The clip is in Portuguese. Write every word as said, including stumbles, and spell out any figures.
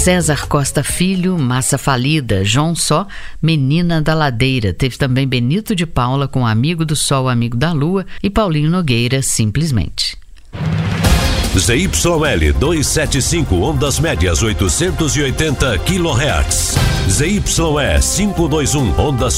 César Costa Filho, Massa Falida. João Só, Menina da Ladeira. Teve também Benito de Paula com Amigo do Sol, Amigo da Lua e Paulinho Nogueira, Simplesmente. Z Y L duzentos e setenta e cinco, ondas médias oitocentos e oitenta quilohertz. Z Y E quinhentos e vinte e um, ondas